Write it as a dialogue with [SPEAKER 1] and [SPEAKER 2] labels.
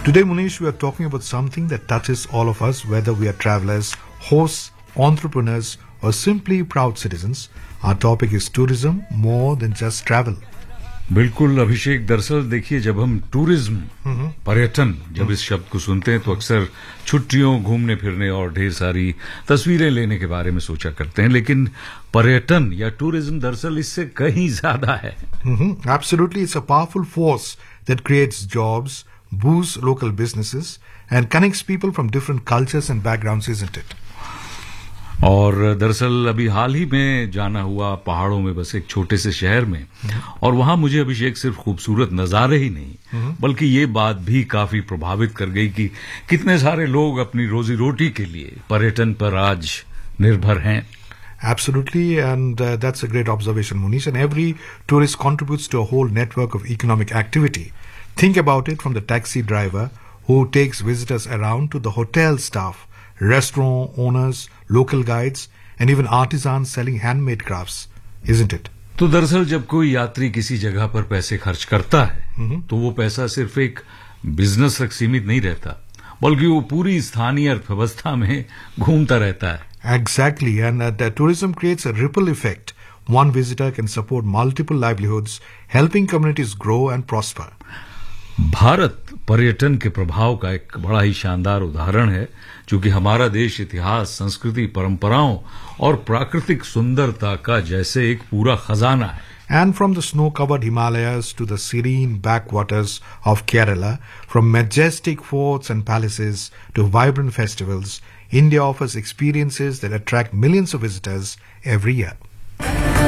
[SPEAKER 1] Today, Munish, we are talking about something that touches all of us, whether we are travelers, hosts, entrepreneurs, or simply proud citizens. Our topic is tourism, more than just travel.
[SPEAKER 2] बिल्कुल अभिषेक, दरअसल देखिए, जब हम tourism पर्यटन जब इस शब्द को सुनते हैं तो अक्सर छुट्टियों, घूमने फिरने और ढेर सारी तस्वीरें लेने के बारे में सोचा करते हैं, लेकिन पर्यटन या टूरिज्म दरअसल इससे कहीं ज्यादा है.
[SPEAKER 1] Absolutely, it's a powerful force that creates jobs, boosts local businesses, and connects people from different cultures and backgrounds, isn't it?
[SPEAKER 2] और दरअसल अभी हाल ही में जाना हुआ पहाड़ों में बस एक छोटे से शहर में, और वहां मुझे अभिषेक सिर्फ खूबसूरत नजारे ही नहीं बल्कि ये बात भी काफी प्रभावित कर गई कि कितने सारे लोग अपनी रोजी रोटी के लिए पर्यटन पर आज निर्भर हैं.
[SPEAKER 1] Absolutely, and that's a great observation, Munish. And every tourist contributes to a whole network of economic activity. Think about it, from the taxi driver who takes visitors around to the hotel staff, restaurant owners, local guides, and even artisans selling handmade crafts, isn't it?
[SPEAKER 2] तो दरअसल जब कोई यात्री किसी जगह पर पैसे खर्च करता है तो वो पैसा सिर्फ एक बिजनेस तक सीमित नहीं रहता, बल्कि वो पूरी स्थानीय अर्थव्यवस्था में घूमता रहता है.
[SPEAKER 1] Exactly, and the tourism creates a ripple effect. One visitor can support multiple livelihoods, helping communities grow and prosper.
[SPEAKER 2] Bharat पर्यटन के प्रभाव का एक बड़ा ही शानदार उदाहरण है, क्योंकि हमारा देश इतिहास, संस्कृति, परंपराओं और प्राकृतिक सुंदरता का जैसे एक पूरा खजाना है.
[SPEAKER 1] And from the snow-covered Himalayas to the serene backwaters of Kerala, from majestic forts and palaces to vibrant festivals, India offers experiences that attract millions of visitors every year.